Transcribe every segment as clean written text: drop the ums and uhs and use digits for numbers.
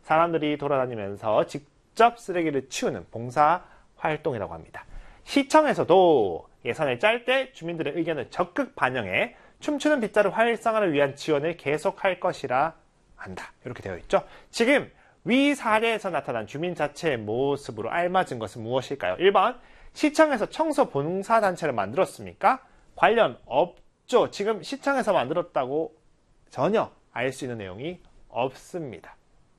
사람들이 돌아다니면서 직접 쓰레기를 치우는 봉사활동이라고 합니다. 시청에서도 예산을 짤 때 주민들의 의견을 적극 반영해 춤추는 빗자루 활성화를 위한 지원을 계속할 것이라 한다. 이렇게 되어 있죠. 지금 위 사례에서 나타난 주민 자체의 모습으로 알맞은 것은 무엇일까요? 1번, 시청에서 청소 봉사단체를 만들었습니까? 관련 없죠. 지금 시청에서 만들었다고 전혀 알 수 있는 내용이 없습니다.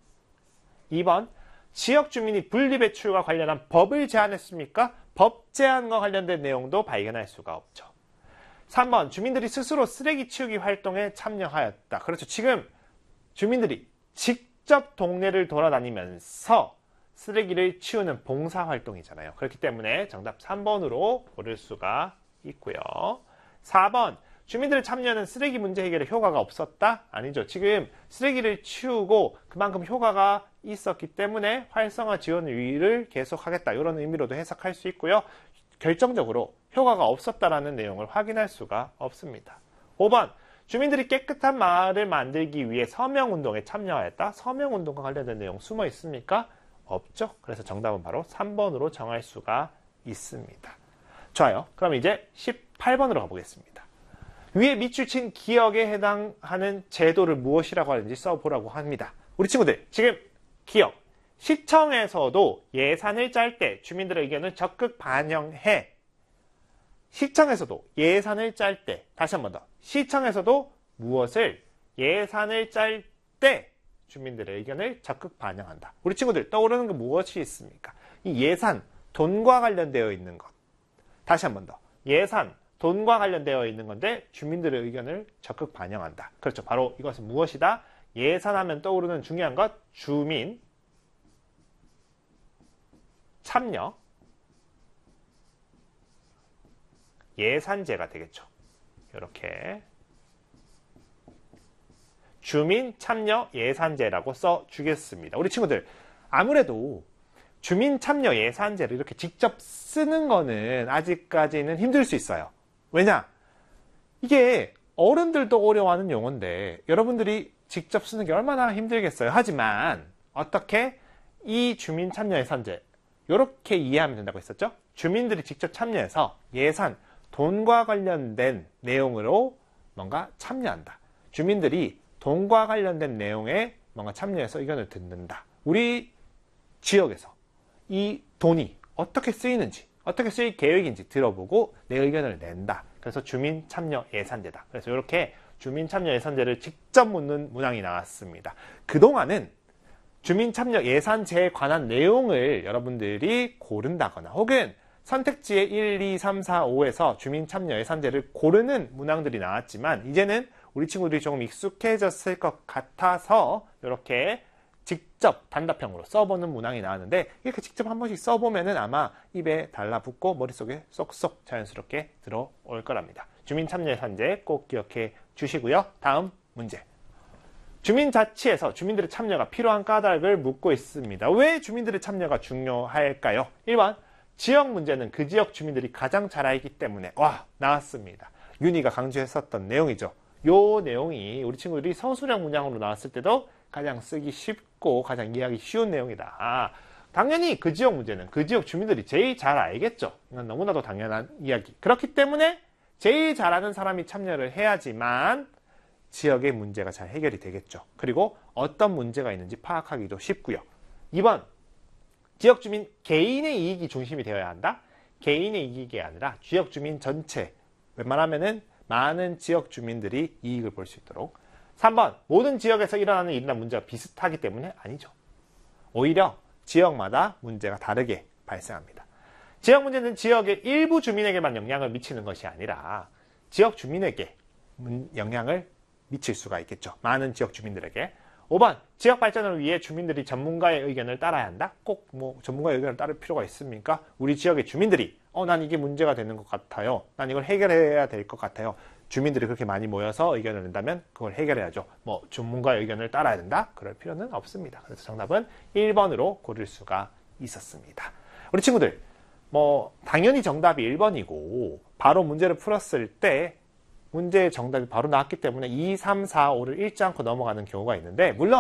2번, 지역 주민이 분리배출과 관련한 법을 제안했습니까? 법 제안과 관련된 내용도 발견할 수가 없죠. 3번, 주민들이 스스로 쓰레기 치우기 활동에 참여하였다. 그렇죠. 지금 주민들이 직접 동네를 돌아다니면서 쓰레기를 치우는 봉사활동이잖아요. 그렇기 때문에 정답 3번으로 고를 수가 있고요. 4번, 주민들의 참여는 쓰레기 문제 해결에 효과가 없었다? 아니죠. 지금 쓰레기를 치우고 그만큼 효과가 있었기 때문에 활성화 지원을 계속하겠다. 이런 의미로도 해석할 수 있고요. 결정적으로 효과가 없었다라는 내용을 확인할 수가 없습니다. 5번, 주민들이 깨끗한 마을을 만들기 위해 서명운동에 참여하였다. 서명운동과 관련된 내용 숨어 있습니까? 없죠. 그래서 정답은 바로 3번으로 정할 수가 있습니다. 좋아요. 그럼 이제 18번으로 가보겠습니다. 위에 밑줄 친 기역에 해당하는 제도를 무엇이라고 하는지 써보라고 합니다. 우리 친구들, 지금 기역, 시청에서도 예산을 짤 때 주민들의 의견을 적극 반영해. 시청에서도 예산을 짤 때, 다시 한 번 더, 시청에서도 무엇을 예산을 짤 때 주민들의 의견을 적극 반영한다. 우리 친구들 떠오르는 게 무엇이 있습니까? 이 예산, 돈과 관련되어 있는 것. 다시 한 번 더, 예산, 돈과 관련되어 있는 건데 주민들의 의견을 적극 반영한다. 그렇죠. 바로 이것은 무엇이다? 예산하면 떠오르는 중요한 것, 주민 참여 예산제가 되겠죠. 이렇게 주민 참여 예산제라고 써주겠습니다. 우리 친구들, 아무래도 주민 참여 예산제를 이렇게 직접 쓰는 거는 아직까지는 힘들 수 있어요. 왜냐? 이게 어른들도 어려워하는 용어인데 여러분들이 직접 쓰는 게 얼마나 힘들겠어요. 하지만 어떻게 이 주민 참여 예산제 이렇게 이해하면 된다고 했었죠? 주민들이 직접 참여해서 예산, 돈과 관련된 내용으로 뭔가 참여한다. 주민들이 돈과 관련된 내용에 뭔가 참여해서 의견을 듣는다. 우리 지역에서 이 돈이 어떻게 쓰이는지, 어떻게 쓰일 계획인지 들어보고 내 의견을 낸다. 그래서 주민 참여 예산제다. 그래서 이렇게 주민 참여 예산제를 직접 묻는 문항이 나왔습니다. 그동안은 주민 참여 예산제에 관한 내용을 여러분들이 고른다거나 혹은 선택지의 1, 2, 3, 4, 5에서 주민 참여 예산제를 고르는 문항들이 나왔지만 이제는 우리 친구들이 조금 익숙해졌을 것 같아서 이렇게 직접 단답형으로 써보는 문항이 나왔는데 이렇게 직접 한 번씩 써보면은 아마 입에 달라붙고 머릿속에 쏙쏙 자연스럽게 들어올 거랍니다. 주민 참여 예산제 꼭 기억해 주시고요. 다음 문제. 주민자치에서 주민들의 참여가 필요한 까닭을 묻고 있습니다. 왜 주민들의 참여가 중요할까요? 1번, 지역 문제는 그 지역 주민들이 가장 잘 알기 때문에. 나왔습니다. 윤희가 강조했었던 내용이죠. 요 내용이 우리 친구들이 서술형 문장으로 나왔을 때도 가장 쓰기 쉽고 가장 이해하기 쉬운 내용이다. 당연히 그 지역 문제는 그 지역 주민들이 제일 잘 알겠죠. 이건 너무나도 당연한 이야기. 그렇기 때문에 제일 잘 아는 사람이 참여를 해야지만 지역의 문제가 잘 해결이 되겠죠. 그리고 어떤 문제가 있는지 파악하기도 쉽고요. 2번, 지역 주민 개인의 이익이 중심이 되어야 한다. 개인의 이익이 아니라 지역 주민 전체, 웬만하면은 많은 지역 주민들이 이익을 볼 수 있도록. 3번, 모든 지역에서 일어나는 일이나 문제가 비슷하기 때문에 아니죠. 오히려 지역마다 문제가 다르게 발생합니다. 지역 문제는 지역의 일부 주민에게만 영향을 미치는 것이 아니라 지역 주민에게 영향을 미칠 수가 있겠죠. 많은 지역 주민들에게. 5번, 지역 발전을 위해 주민들이 전문가의 의견을 따라야 한다? 꼭 전문가의 의견을 따를 필요가 있습니까? 우리 지역의 주민들이 난 이게 문제가 되는 것 같아요. 난 이걸 해결해야 될 것 같아요. 주민들이 그렇게 많이 모여서 의견을 낸다면 그걸 해결해야죠. 전문가의 의견을 따라야 된다? 그럴 필요는 없습니다. 그래서 정답은 1번으로 고를 수가 있었습니다. 우리 친구들, 당연히 정답이 1번이고 바로 문제를 풀었을 때 문제의 정답이 바로 나왔기 때문에 2, 3, 4, 5를 읽지 않고 넘어가는 경우가 있는데 물론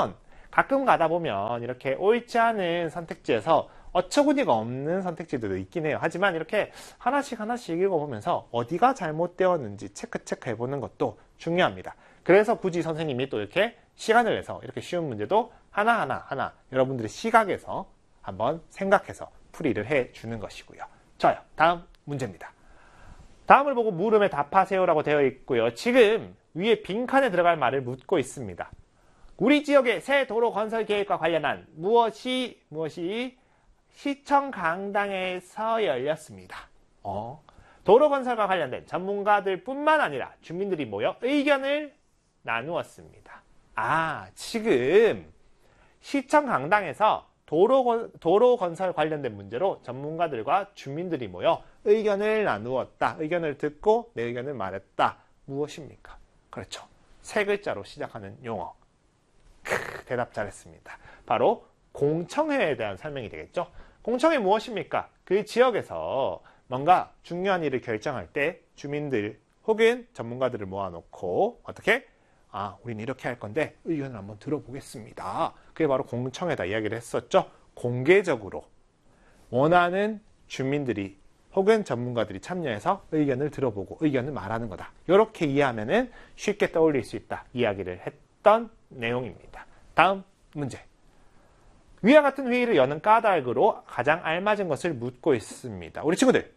가끔 가다 보면 이렇게 옳지 않은 선택지에서 어처구니가 없는 선택지들도 있긴 해요. 하지만 이렇게 하나씩 읽어보면서 어디가 잘못되었는지 체크해보는 것도 중요합니다. 그래서 굳이 선생님이 또 이렇게 시간을 내서 이렇게 쉬운 문제도 하나 여러분들의 시각에서 한번 생각해서 풀이를 해주는 것이고요. 좋아요. 다음 문제입니다. 다음을 보고 물음에 답하세요라고 되어 있고요. 지금 위에 빈칸에 들어갈 말을 묻고 있습니다. 우리 지역의 새 도로 건설 계획과 관련한 무엇이 시청 강당에서 열렸습니다. 도로 건설과 관련된 전문가들 뿐만 아니라 주민들이 모여 의견을 나누었습니다. 지금 시청 강당에서 도로 건설 관련된 문제로 전문가들과 주민들이 모여 의견을 나누었다. 의견을 듣고 내 의견을 말했다. 무엇입니까? 그렇죠. 세 글자로 시작하는 용어. 대답 잘했습니다. 바로 공청회에 대한 설명이 되겠죠. 공청회 무엇입니까? 그 지역에서 뭔가 중요한 일을 결정할 때 주민들 혹은 전문가들을 모아놓고 어떻게? 우리는 이렇게 할 건데 의견을 한번 들어보겠습니다. 그게 바로 공청회다 이야기를 했었죠. 공개적으로 원하는 주민들이 혹은 전문가들이 참여해서 의견을 들어보고 의견을 말하는 거다. 이렇게 이해하면은 쉽게 떠올릴 수 있다. 이야기를 했던 내용입니다. 다음 문제. 위와 같은 회의를 여는 까닭으로 가장 알맞은 것을 묻고 있습니다. 우리 친구들,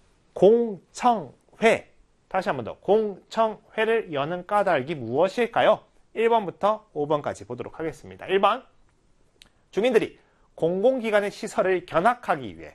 공청회. 다시 한 번 더. 공청회를 여는 까닭이 무엇일까요? 1번부터 5번까지 보도록 하겠습니다. 1번. 주민들이 공공기관의 시설을 견학하기 위해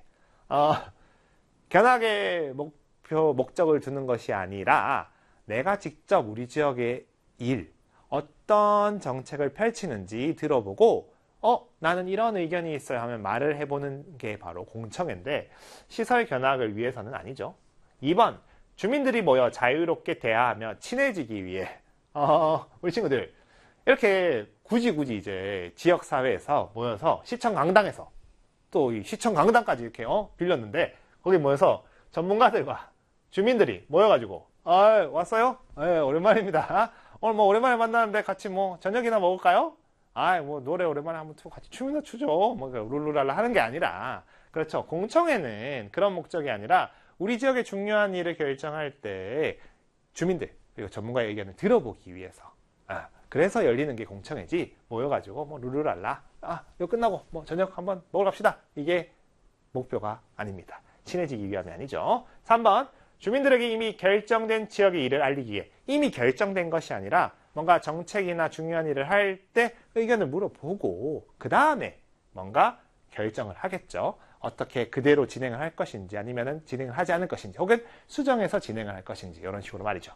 견학의 목적을 두는 것이 아니라 내가 직접 우리 지역의 일, 어떤 정책을 펼치는지 들어보고 나는 이런 의견이 있어요 하면 말을 해보는 게 바로 공청회인데 시설 견학을 위해서는 아니죠. 2번. 주민들이 모여 자유롭게 대화하며 친해지기 위해 우리 친구들 이렇게 굳이 이제 지역사회에서 모여서 시청 강당에서 또 이 시청 강당까지 이렇게 빌렸는데 거기 모여서 전문가들과 주민들이 모여가지고 왔어요? 오랜만입니다. 오늘 오랜만에 만나는데 같이 저녁이나 먹을까요? 노래 오랜만에 한번 트고 같이 춤이나 추죠. 룰루랄라 하는 게 아니라 그렇죠. 공청회는 그런 목적이 아니라 우리 지역의 중요한 일을 결정할 때 주민들 그리고 전문가의 의견을 들어보기 위해서 그래서 열리는 게 공청회지 모여가지고 룰루랄라 이거 끝나고 저녁 한번 먹으러 갑시다. 이게 목표가 아닙니다. 친해지기 위함이 아니죠. 3번. 주민들에게 이미 결정된 지역의 일을 알리기 위해 이미 결정된 것이 아니라 뭔가 정책이나 중요한 일을 할 때 의견을 물어보고 그 다음에 뭔가 결정을 하겠죠. 어떻게 그대로 진행을 할 것인지 아니면 진행을 하지 않을 것인지 혹은 수정해서 진행을 할 것인지 이런 식으로 말이죠.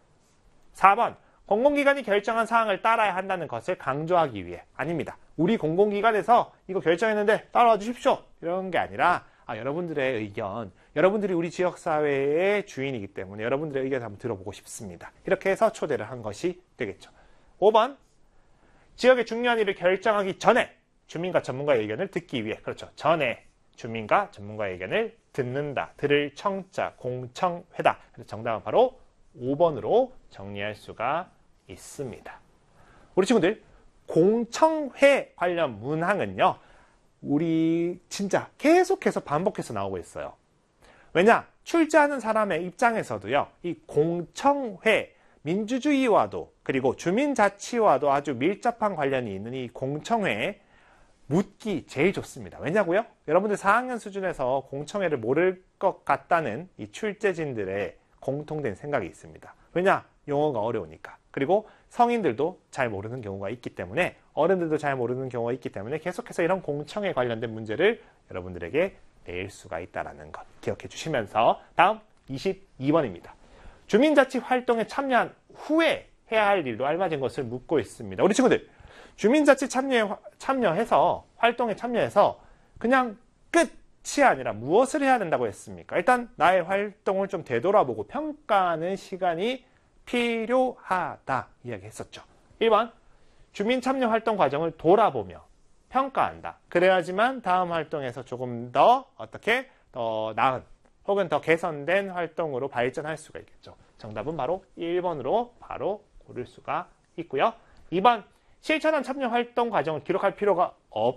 4번. 공공기관이 결정한 사항을 따라야 한다는 것을 강조하기 위해 아닙니다. 우리 공공기관에서 이거 결정했는데 따라와 주십시오. 이런 게 아니라 여러분들의 의견, 여러분들이 우리 지역사회의 주인이기 때문에 여러분들의 의견을 한번 들어보고 싶습니다. 이렇게 해서 초대를 한 것이 되겠죠. 5번. 지역의 중요한 일을 결정하기 전에 주민과 전문가의 의견을 듣기 위해 그렇죠. 전에 주민과 전문가의 의견을 듣는다. 들을 청자, 공청회다. 그래서 정답은 바로 5번으로 정리할 수가 있습니다. 우리 친구들, 공청회 관련 문항은요. 우리 진짜 계속해서 반복해서 나오고 있어요. 왜냐? 출제하는 사람의 입장에서도요. 이 공청회, 민주주의와도 그리고 주민자치와도 아주 밀접한 관련이 있는 이 공청회에 묻기 제일 좋습니다. 왜냐고요? 여러분들 4학년 수준에서 공청회를 모를 것 같다는 이 출제진들의 공통된 생각이 있습니다. 왜냐? 용어가 어려우니까. 그리고 성인들도 잘 모르는 경우가 있기 때문에 어른들도 잘 모르는 경우가 있기 때문에 계속해서 이런 공청회 관련된 문제를 여러분들에게 낼 수가 있다는 것 기억해 주시면서 다음 22번입니다. 주민자치 활동에 참여한 후에 해야 할 일로 알맞은 것을 묻고 있습니다. 우리 친구들, 주민자치 참여해서 활동에 참여해서 그냥 끝이 아니라 무엇을 해야 된다고 했습니까? 일단 나의 활동을 좀 되돌아보고 평가하는 시간이 필요하다 이야기했었죠. 1번, 주민 참여 활동 과정을 돌아보며 평가한다. 그래야지만 다음 활동에서 조금 더 더 나은 혹은 더 개선된 활동으로 발전할 수가 있겠죠. 정답은 바로 1번으로 바로 고를 수가 있고요. 2번, 실천한 참여 활동 과정을 기록할 필요가